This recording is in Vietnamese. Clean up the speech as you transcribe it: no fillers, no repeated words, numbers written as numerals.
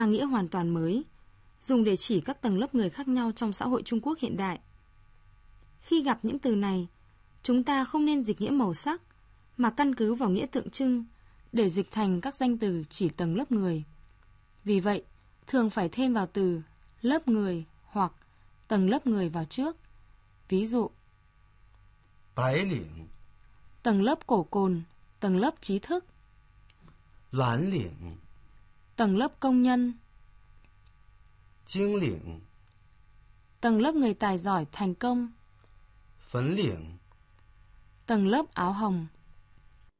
nghĩa hoàn toàn mới, dùng để chỉ các tầng lớp người khác nhau trong xã hội Trung Quốc hiện đại. Khi gặp những từ này, chúng ta không nên dịch nghĩa màu sắc, mà căn cứ vào nghĩa tượng trưng để dịch thành các danh từ chỉ tầng lớp người. Vì vậy, thường phải thêm vào từ lớp người hoặc tầng lớp người vào trước. Ví dụ, Bái lĩnh, tầng lớp cổ cồn, tầng lớp trí thức. Lán lĩnh, Tầng lớp công nhân, Chính lĩnh, tầng lớp người tài giỏi thành công. Phấn lĩnh, Tầng lớp áo hồng.